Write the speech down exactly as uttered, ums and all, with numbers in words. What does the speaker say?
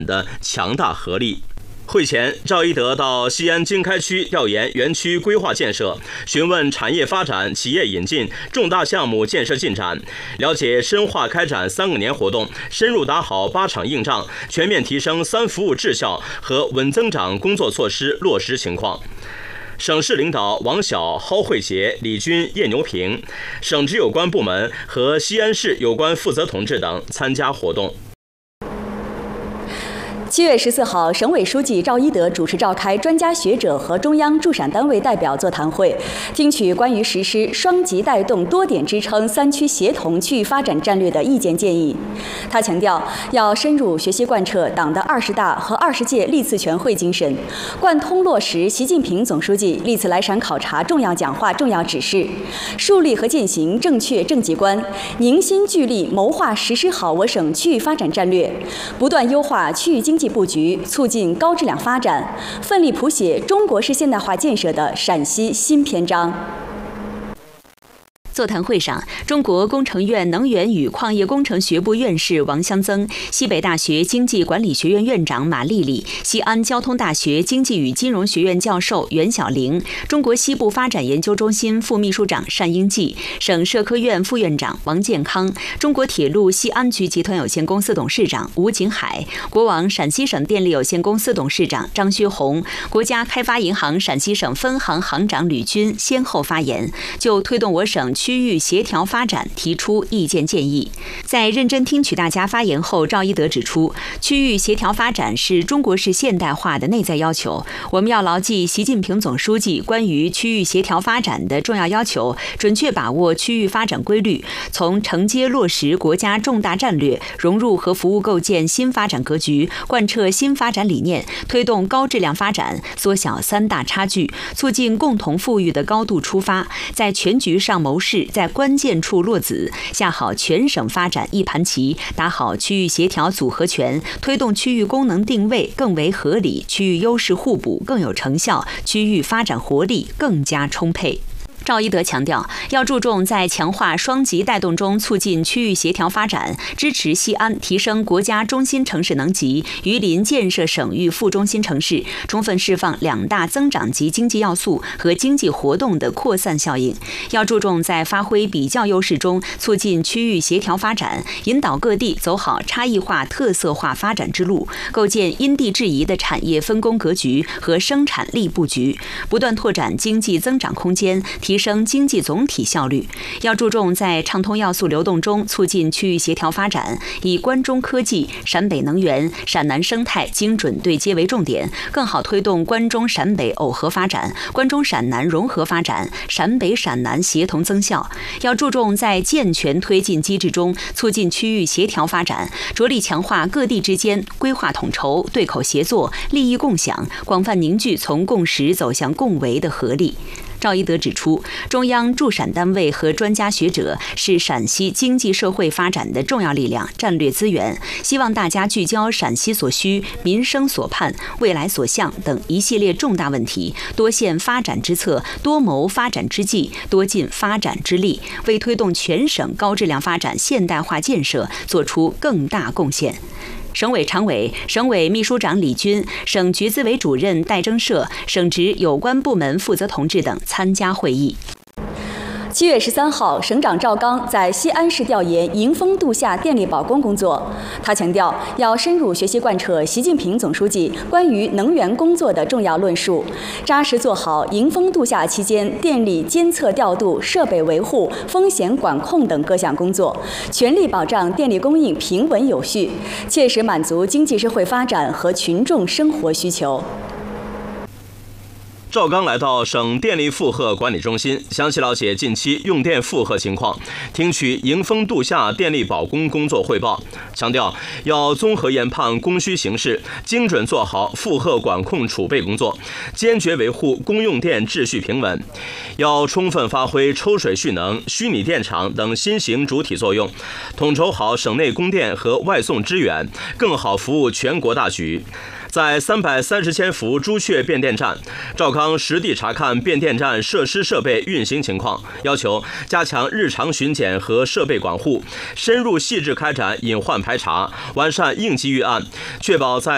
的强大合力。会前，赵一德到西安经开区调研园区规划建设，询问产业发展、企业引进、重大项目建设进展，了解深化开展三个年活动，深入打好八场硬仗，全面提升三服务质效和稳增长工作措施落实情况。省市领导王晓、蒿慧杰、李军、叶牛平，省直有关部门和西安市有关负责同志等参加活动。 七月十四号，省委书记赵一德主持召开专家学者和中央驻陕单位代表座谈会，听取关于实施双极带动、多点支撑三区协同区域发展战略的意见建议。他强调，要深入学习贯彻党的二十大和二十届历次全会精神，贯通落实习近平总书记历次来陕考察重要讲话、重要指示，树立和践行正确政绩观，凝心聚力谋划实施好我省区域发展战略，不断优化区域经济布局，促进高质量发展，奋力谱写中国式现代化建设的陕西新篇章。 座谈会上，中国工程院能源与矿业工程学部院士王湘增、西北大学经济管理学院院长马丽丽、西安交通大学经济与金融学院教授袁晓玲、中国西部发展研究中心副秘书长单英季、省社科院副院长王建康、中国铁路西安局集团有限公司董事长吴景海、国网陕西省电力有限公司董事长张学红、国家开发银行陕西省分行行长吕军先后发言，就推动我省区域协调发展提出意见建议。在认真听取大家发言后，赵一德指出，区域协调发展是中国式现代化的内在要求，我们要牢记习近平总书记关于区域协调发展的重要要求，准确把握区域发展规律，从承接落实国家重大战略，融入和服务构建新发展格局，贯彻新发展理念，推动高质量发展，缩小三大差距，促进共同富裕的高度出发，在全局上谋事，在关键处落子，下好全省发展一盘棋，打好区域协调组合拳，推动区域功能定位更为合理，区域优势互补更有成效，区域发展活力更加充沛。赵一德强调，要注重在强化双极带动中促进区域协调发展，支持西安提升国家中心城市能级，榆林建设省域副中心城市，充分释放两大增长级经济要素和经济活动的扩散效应。要注重在发挥比较优势中促进区域协调发展，引导各地走好差异化、特色化发展之路，构建因地制宜的产业分工格局和生产力布局，不断拓展经济增长空间，提升经济总体效率。要注重在畅通要素流动中促进区域协调发展，以关中科技、陕北能源、陕南生态精准对接为重点，更好推动关中陕北耦合发展、关中陕南融合发展、陕北陕南协同增效。要注重在健全推进机制中促进区域协调发展，着力强化各地之间规划统筹、对口协作、利益共享，广泛凝聚从共识走向共为的合力。赵一德指出，中央驻陕单位和专家学者是陕西经济社会发展的重要力量、战略资源，希望大家聚焦陕西所需、民生所盼、未来所向等一系列重大问题，多献发展之策，多谋发展之计，多尽发展之力，为推动全省高质量发展现代化建设做出更大贡献。省委常委、省委秘书长李军、省局资委主任戴征社、省直有关部门负责同志等参加会议。 七月十三号，省长赵刚在西安市调研迎峰度夏电力保供工作。他强调，要深入学习贯彻习近平总书记关于能源工作的重要论述，扎实做好迎峰度夏期间电力监测调度、设备维护、风险管控等各项工作，全力保障电力供应平稳有序，切实满足经济社会发展和群众生活需求。 赵刚来到省电力负荷管理中心，详细了解近期用电负荷情况，听取迎峰度夏电力保供工作汇报，强调要综合研判供需形势，精准做好负荷管控储备工作，坚决维护供用电秩序平稳。要充分发挥抽水蓄能、虚拟电厂等新型主体作用，统筹好省内供电和外送支援，更好服务全国大局。在三百三十千伏朱雀变电站，赵刚实地查看变电站设施设备运行情况，要求加强日常巡检和设备管护，深入细致开展隐患排查，完善应急预案，确保在